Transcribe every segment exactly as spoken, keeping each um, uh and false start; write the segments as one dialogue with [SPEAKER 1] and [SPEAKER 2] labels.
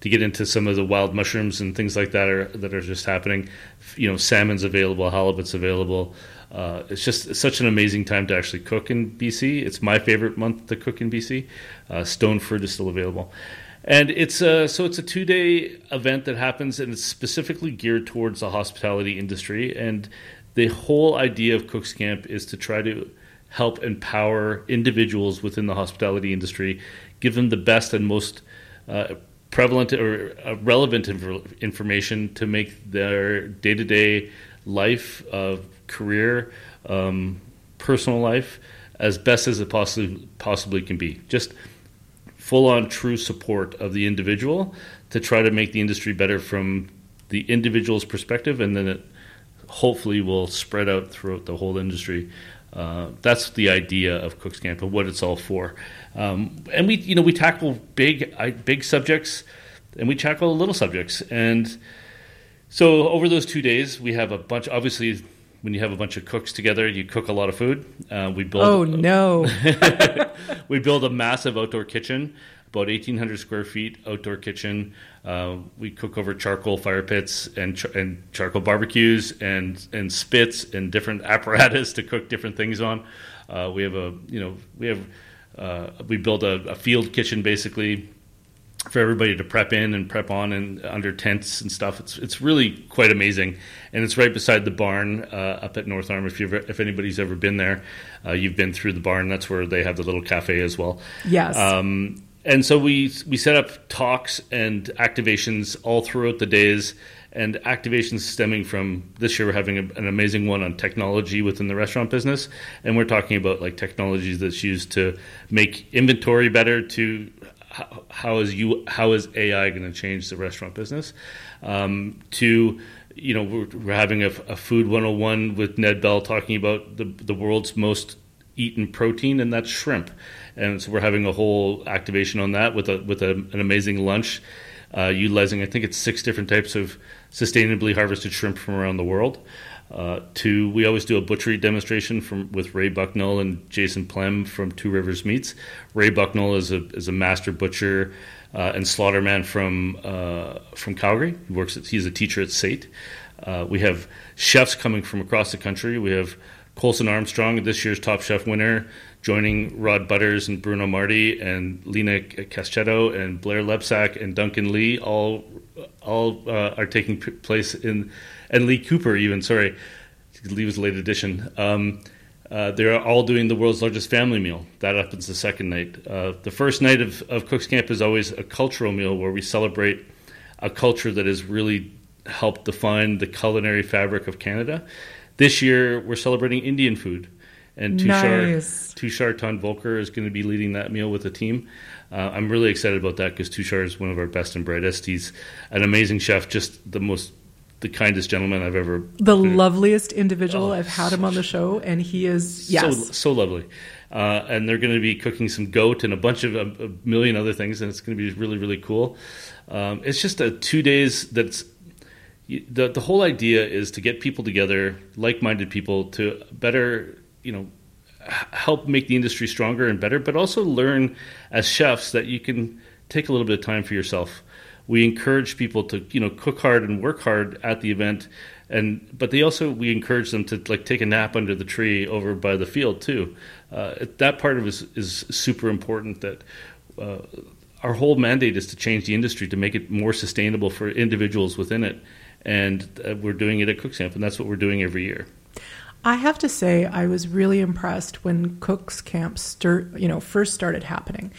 [SPEAKER 1] to get into some of the wild mushrooms and things like that are that are just happening. You know, salmon's available, halibut's available. Uh, it's just it's such an amazing time to actually cook in B C. It's my favorite month to cook in B C. Uh, stone fruit is still available. And it's a, so it's a two-day event that happens, and it's specifically geared towards the hospitality industry. And the whole idea of Cooks Camp is to try to help empower individuals within the hospitality industry, give them the best and most uh, prevalent or uh, relevant inf- information to make their day-to-day life, uh, career, um, personal life as best as it possibly possibly can be. Just full-on true support of the individual to try to make the industry better from the individual's perspective, and then it hopefully will spread out throughout the whole industry. Uh, that's the idea of Cooks Camp and what it's all for. Um, and we, you know, we tackle big, big subjects, and we tackle little subjects. And so over those two days, we have a bunch. Obviously, when you have a bunch of cooks together, you cook a lot of food. Uh, we build.
[SPEAKER 2] Oh no!
[SPEAKER 1] We build a massive outdoor kitchen, about eighteen hundred square feet outdoor kitchen. Uh, we cook over charcoal fire pits and char- and charcoal barbecues and and spits and different apparatus to cook different things on. Uh, we have a you know we have uh, we build a, a field kitchen basically for everybody to prep in and prep on and under tents and stuff. It's it's really quite amazing, and it's right beside the barn uh, up at North Arm. If you if anybody's ever been there, uh, you've been through the barn. That's where they have the little cafe as well.
[SPEAKER 2] Yes.
[SPEAKER 1] Um, and so we we set up talks and activations all throughout the days, and activations stemming from this year. We're having a, an amazing one on technology within the restaurant business, and we're talking about like technologies that's used to make inventory better, to How, how is you? How is A I going to change the restaurant business? Um, to you know, we're, we're having a, a food one oh one with Ned Bell talking about the the world's most eaten protein, and that's shrimp. And so we're having a whole activation on that with a with a, an amazing lunch, uh, utilizing I think it's six different types of sustainably harvested shrimp from around the world. Uh, to we always do a butchery demonstration from with Ray Bucknell and Jason Plem from Two Rivers Meats. Ray Bucknell is a is a master butcher uh, and slaughterman from uh, from Calgary. He works at, he's a teacher at S A T. Uh, we have chefs coming from across the country. We have Colson Armstrong, this year's Top Chef winner, joining Rod Butters and Bruno Marti and Lena Caschetto and Blair Lepsack and Duncan Lee. All all uh, are taking p- place in. And Lee Cooper even, sorry, Lee was a late addition. Um, uh, they're all doing the world's largest family meal. That happens the second night. Uh, the first night of, of Cooks Camp is always a cultural meal where we celebrate a culture that has really helped define the culinary fabric of Canada. This year, we're celebrating Indian food. And Tushar,
[SPEAKER 2] nice.
[SPEAKER 1] Tushar Tanvolkar is going to be leading that meal with the team. Uh, I'm really excited about that because Tushar is one of our best and brightest. He's an amazing chef, just the most... the kindest gentleman I've ever...
[SPEAKER 2] The loveliest individual.
[SPEAKER 1] Oh,
[SPEAKER 2] I've had him on the show, and he is, yes.
[SPEAKER 1] So, so lovely. Uh, and they're going to be cooking some goat and a bunch of a, a million other things, and it's going to be really, really cool. Um, it's just a two days that's... The, the whole idea is to get people together, like-minded people, to better, you know, help make the industry stronger and better, but also learn as chefs that you can take a little bit of time for yourself. We encourage people to, you know, cook hard and work hard at the event, and but they also we encourage them to like take a nap under the tree over by the field too. Uh, that part of it is, is super important. That uh, our whole mandate is to change the industry to make it more sustainable for individuals within it, and uh, we're doing it at Cooks Camp, and that's what we're doing every year.
[SPEAKER 2] I have to say, I was really impressed when Cooks Camp start, you know, first started happening,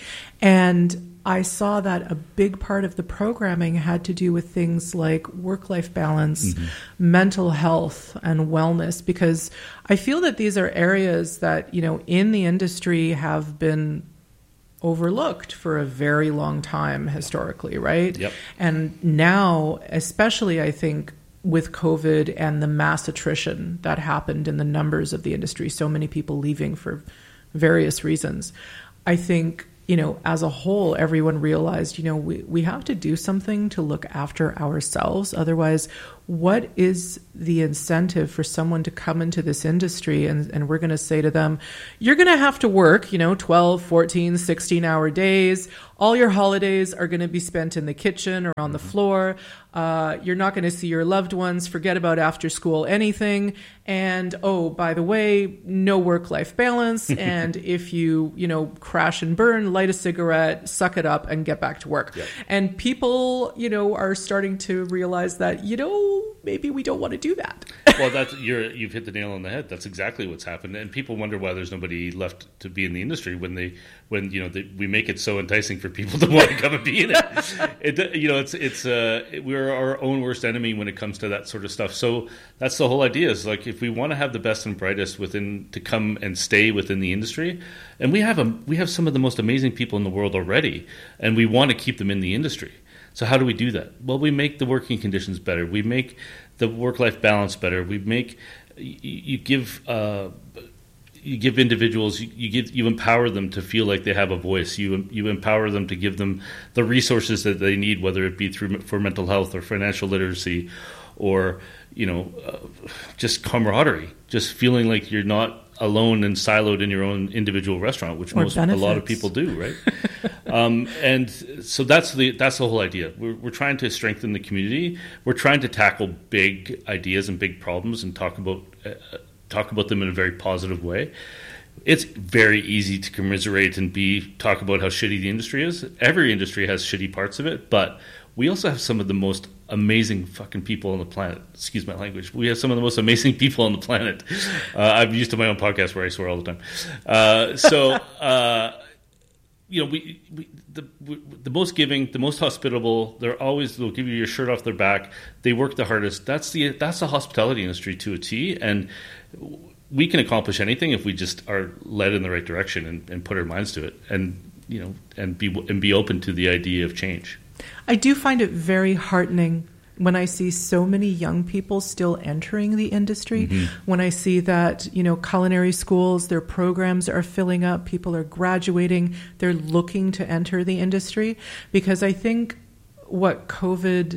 [SPEAKER 2] and I saw that a big part of the programming had to do with things like work-life balance, mm-hmm. mental health, and wellness, because I feel that these are areas that, you know, in the industry have been overlooked for a very long time historically, right?
[SPEAKER 1] Yep.
[SPEAKER 2] And now, especially, I think, with COVID and the mass attrition that happened in the numbers of the industry, so many people leaving for various reasons, I think, you know, as a whole, everyone realized, you know, we, we have to do something to look after ourselves. Otherwise, what is the incentive for someone to come into this industry? And, and we're going to say to them, you're going to have to work, you know, twelve, fourteen, sixteen hour days. All your holidays are going to be spent in the kitchen or on the floor. Uh, you're not going to see your loved ones. Forget about after school anything. And, oh, by the way, no work-life balance. And if you, you know, crash and burn, light a cigarette, suck it up, and get back to work. Yep. And people, you know, are starting to realize that, you know, maybe we don't want to do that.
[SPEAKER 1] Well, that's you're you've hit the nail on the head. That's exactly what's happened. And people wonder why there's nobody left to be in the industry when they when you know they, we make it so enticing for people to want to come and be in it. it you know, it's it's uh, we're our own worst enemy when it comes to that sort of stuff. So that's the whole idea. Is like if we want to have the best and brightest within to come and stay within the industry, and we have a we have some of the most amazing people in the world already, and we want to keep them in the industry. So how do we do that? Well, we make the working conditions better. We make the work-life balance better. We make you, you give uh, you give individuals you, you give you empower them to feel like they have a voice. You you empower them to give them the resources that they need, whether it be through for mental health or financial literacy, or you know uh, just camaraderie, just feeling like you're not alone and siloed in your own individual restaurant, which
[SPEAKER 2] or
[SPEAKER 1] most
[SPEAKER 2] benefits.
[SPEAKER 1] a lot of people do, right? um, and so that's the that's the whole idea. We're, we're trying to strengthen the community. We're trying to tackle big ideas and big problems and talk about uh, talk about them in a very positive way. It's very easy to commiserate and be talk about how shitty the industry is. Every industry has shitty parts of it, but we also have some of the most amazing fucking people on the planet. Excuse my language. We have some of the most amazing people on the planet. Uh, I'm used to my own podcast where I swear all the time. Uh, so, uh, you know, we, we the we, the most giving, the most hospitable. They're always they'll give you your shirt off their back. They work the hardest. That's the that's the hospitality industry to a T. And we can accomplish anything if we just are led in the right direction and, and put our minds to it, and you know, and be and be open to the idea of change.
[SPEAKER 2] I do find it very heartening when I see so many young people still entering the industry, mm-hmm. when I see that, you know, culinary schools, their programs are filling up, people are graduating, they're looking to enter the industry, because I think what COVID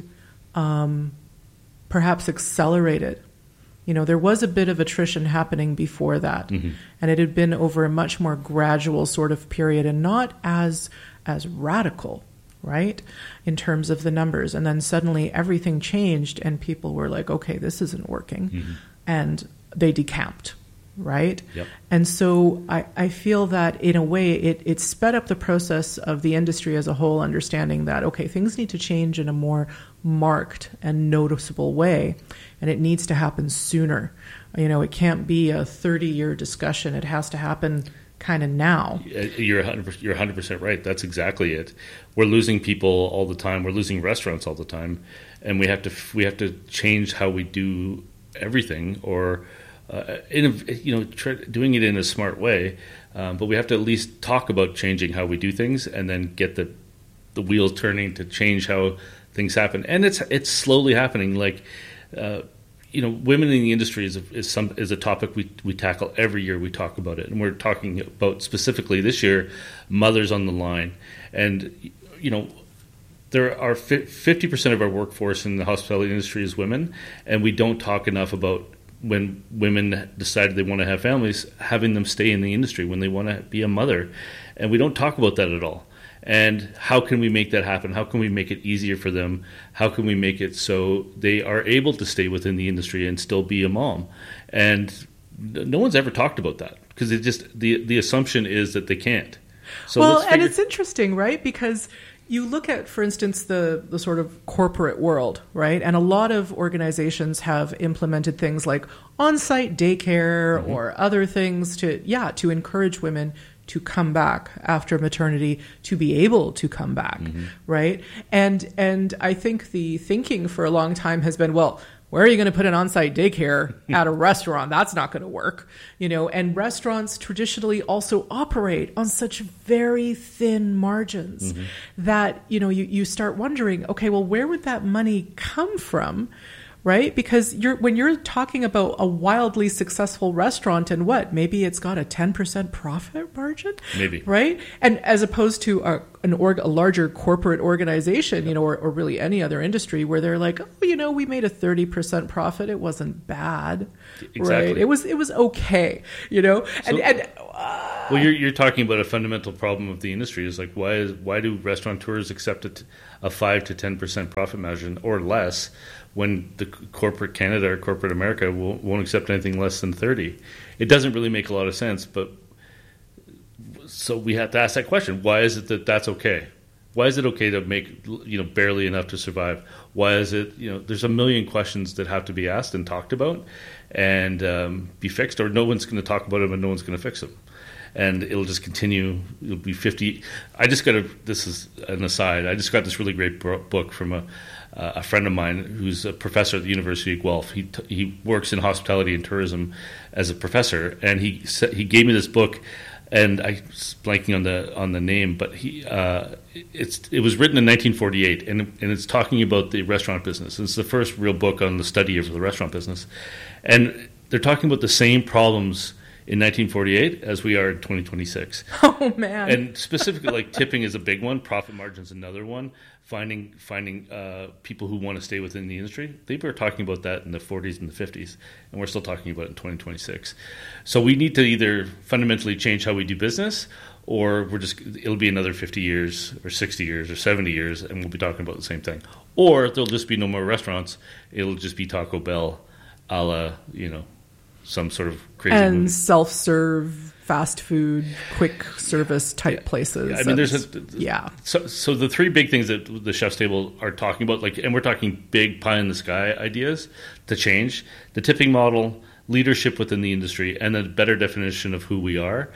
[SPEAKER 2] um, perhaps accelerated, you know, there was a bit of attrition happening before that, mm-hmm. and it had been over a much more gradual sort of period and not as as radical, right, in terms of the numbers. And then suddenly everything changed and people were like, okay, this isn't working. Mm-hmm. And they decamped, right? Yep. And so I, I feel that in a way it, it sped up the process of the industry as a whole, understanding that, okay, things need to change in a more marked and noticeable way, and it needs to happen sooner. You know, it can't be a thirty-year discussion. It has to happen kind of now.
[SPEAKER 1] You're one hundred percent, you're one hundred percent right. That's exactly it. We're losing people all the time. We're losing restaurants all the time, and we have to we have to change how we do everything, or uh, in a, you know try, doing it in a smart way. Um, but we have to at least talk about changing how we do things, and then get the the wheels turning to change how things happen. And it's it's slowly happening. Like. Uh, You know, women in the industry is a, is some is a topic we we tackle every year. We talk about it, and we're talking about specifically this year, mothers on the line. And you know, there are fifty percent of our workforce in the hospitality industry is women, and we don't talk enough about when women decide they want to have families, having them stay in the industry when they want to be a mother, and we don't talk about that at all. And how can we make that happen? How can we make it easier for them? How can we make it so they are able to stay within the industry and still be a mom? And no one's ever talked about that, because it just the the assumption is that they can't. So
[SPEAKER 2] well,
[SPEAKER 1] let's figure-
[SPEAKER 2] and it's interesting, right? Because you look at, for instance, the, the sort of corporate world, right? And a lot of organizations have implemented things like on-site daycare mm-hmm. or other things to, yeah, to encourage women to come back after maternity, to be able to come back, mm-hmm. right? And and I think the thinking for a long time has been, well, where are you going to put an on-site daycare at a restaurant? That's not going to work, you know. And restaurants traditionally also operate on such very thin margins mm-hmm. that, you know, you, you start wondering, okay, well, where would that money come from? right? Because you're when you're talking about a wildly successful restaurant and what, maybe it's got a ten percent profit margin,
[SPEAKER 1] maybe,
[SPEAKER 2] right? And as opposed to a, an org, a larger corporate organization, you know, or, or really any other industry where they're like, oh, you know, we made a thirty percent profit. It wasn't bad,
[SPEAKER 1] exactly.
[SPEAKER 2] right? It was it was okay, you know, and
[SPEAKER 1] so,
[SPEAKER 2] and. Uh,
[SPEAKER 1] well, you're you're talking about a fundamental problem of the industry is like why is why do restaurateurs accept a, t- a five to ten percent profit margin or less when the corporate Canada or corporate America will, won't accept anything less than thirty? It doesn't really make a lot of sense. But so we have to ask that question: why is it that that's okay? Why is it okay to make you know barely enough to survive? Why is it you know? There's a million questions that have to be asked and talked about and um, be fixed, or no one's going to talk about them and no one's going to fix them. And it'll just continue. It'll be fifty. I just got a. This is an aside. I just got this really great book from a uh, a friend of mine who's a professor at the University of Guelph. He t- he works in hospitality and tourism as a professor, and he he gave me this book, and I'm blanking on the on the name, but he uh, it's it was written in nineteen forty-eight, and and it's talking about the restaurant business. It's the first real book on the study of the restaurant business, and they're talking about the same problems in nineteen forty-eight as we are in twenty twenty-six.
[SPEAKER 2] Oh man!
[SPEAKER 1] And specifically, like tipping is a big one. Profit margin's another one. Finding finding uh, people who want to stay within the industry. They were talking about that in the forties and the fifties, and we're still talking about it in twenty twenty-six. So we need to either fundamentally change how we do business, or we're just it'll be another fifty years, or sixty years, or seventy years, and we'll be talking about the same thing. Or there'll just be no more restaurants. It'll just be Taco Bell, a la you know. Some sort of crazy
[SPEAKER 2] and
[SPEAKER 1] movie.
[SPEAKER 2] self-serve fast food quick service type
[SPEAKER 1] yeah.
[SPEAKER 2] places.
[SPEAKER 1] I mean, there's a,
[SPEAKER 2] yeah.
[SPEAKER 1] So, so the three big things that the Chef's Table are talking about, like, and we're talking big pie in the sky ideas to change the tipping model, leadership within the industry, and a better definition of who we are.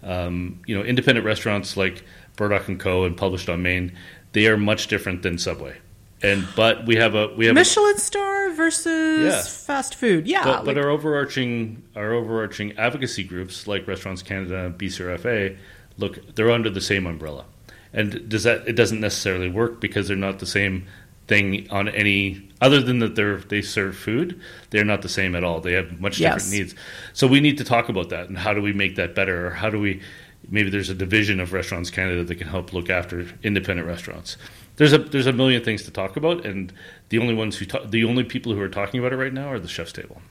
[SPEAKER 1] Um, you know, independent restaurants like Burdock and Co. and Published on Main, they are much different than Subway. And but we have a we have
[SPEAKER 2] Michelin
[SPEAKER 1] a,
[SPEAKER 2] star versus yeah. fast food, yeah.
[SPEAKER 1] But,
[SPEAKER 2] like,
[SPEAKER 1] but our overarching our overarching advocacy groups like Restaurants Canada and B C R F A, look, they're under the same umbrella. And does that it doesn't necessarily work because they're not the same thing on any other than that they're they serve food. They're not the same at all. They have much different
[SPEAKER 2] yes.
[SPEAKER 1] needs. So we need to talk about that and how do we make that better, or how do we maybe there's a division of Restaurants Canada that can help look after independent restaurants. There's a there's a million things to talk about, and the only ones who ta- the only people who are talking about it right now are the Chef's Table.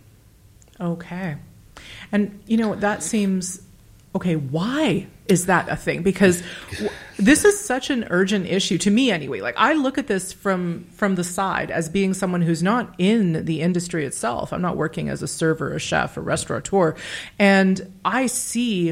[SPEAKER 2] Okay, and you know that seems okay. Why is that a thing? Because w- this is such an urgent issue to me, anyway. Like I look at this from from the side as being someone who's not in the industry itself. I'm not working as a server, a chef, a restaurateur, and I see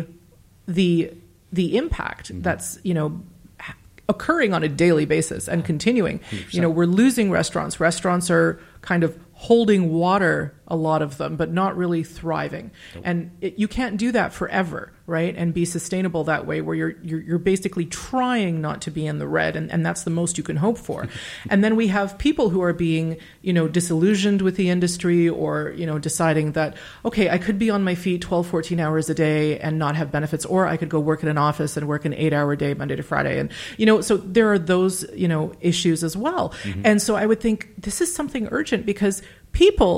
[SPEAKER 2] the the impact mm-hmm. that's you know. occurring on a daily basis and continuing. one hundred percent. You know, we're losing restaurants. Restaurants are kind of holding water, a lot of them, but not really thriving. Nope. And it, you can't do that forever, right? And be sustainable that way, where you're you're, you're basically trying not to be in the red, and, and that's the most you can hope for. And then we have people who are being, you know, disillusioned with the industry, or, you know, deciding that, okay, I could be on my feet twelve, fourteen hours a day and not have benefits, or I could go work in an office and work an eight hour day, Monday to Friday. And, you know, so there are those, you know, issues as well. Mm-hmm. And so I would think this is something urgent, because people